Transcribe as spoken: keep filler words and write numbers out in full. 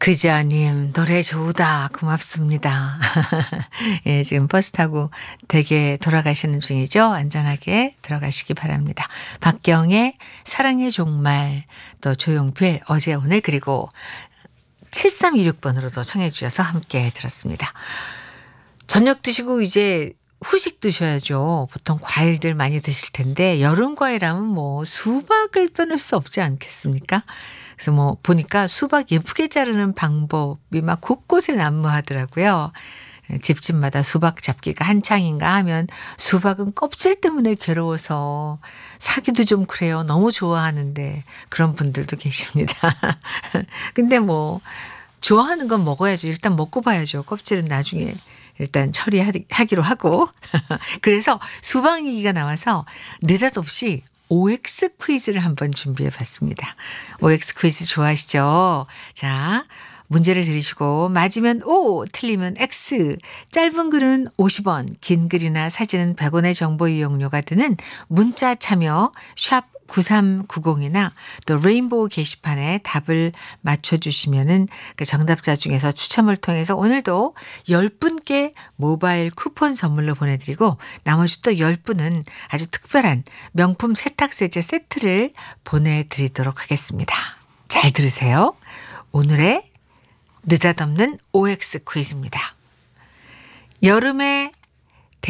그자님 노래 좋다 고맙습니다. 예, 지금 버스 타고 댁에 돌아가시는 중이죠. 안전하게 들어가시기 바랍니다. 박경의 사랑의 종말, 또 조용필 어제 오늘, 그리고 칠삼이육 번으로도 청해 주셔서 함께 들었습니다. 저녁 드시고 이제 후식 드셔야죠. 보통 과일들 많이 드실 텐데 여름 과일하면 뭐 수박을 빼놓을 수 없지 않겠습니까? 그래서 뭐 보니까 수박 예쁘게 자르는 방법이 막 곳곳에 난무하더라고요. 집집마다 수박 잡기가 한창인가 하면 수박은 껍질 때문에 괴로워서 사기도 좀 그래요. 너무 좋아하는데 그런 분들도 계십니다. 근데 뭐 좋아하는 건 먹어야죠. 일단 먹고 봐야죠. 껍질은 나중에 일단 처리하기로 하고. 그래서 수박 얘기가 나와서 느닷없이 오엑스 퀴즈를 한번 준비해 봤습니다. 오엑스 퀴즈 좋아하시죠? 자, 문제를 들으시고 맞으면 O, 틀리면 X. 짧은 글은 오십 원, 긴 글이나 사진은 백 원의 정보 이용료가 드는 문자 참여 샵 구삼구공이나 또 레인보우 게시판에 답을 맞춰주시면은 그 정답자 중에서 추첨을 통해서 오늘도 열 분께 모바일 쿠폰 선물로 보내드리고 나머지 또 열 분은 아주 특별한 명품 세탁세제 세트를 보내드리도록 하겠습니다. 잘 들으세요. 오늘의 느닷없는 오엑스 퀴즈입니다. 여름에